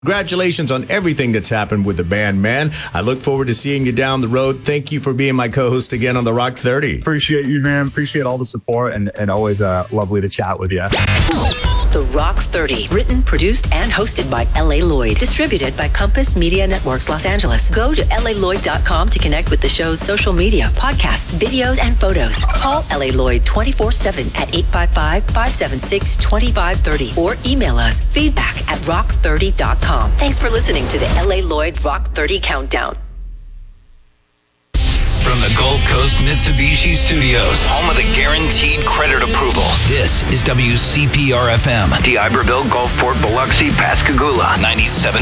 Congratulations on everything that's happened with the band, man. I look forward to seeing you down the road. Thank you for being my co-host again on the Rock 30. Appreciate you, man. Appreciate all the support and always lovely to chat with you. The Rock 30, written, produced, and hosted by L.A. Lloyd. Distributed by Compass Media Networks Los Angeles. Go to LALloyd.com to connect with the show's social media, podcasts, videos, and photos. Call L.A. Lloyd 24/7 at 855-576-2530 or email us feedback@rock30.com. Thanks for listening to the L.A. Lloyd Rock 30 Countdown. From the Gulf Coast Mitsubishi Studios, home of the guaranteed credit approval. This is WCPR-FM. D'Iberville, Gulfport, Biloxi, Pascagoula. 97.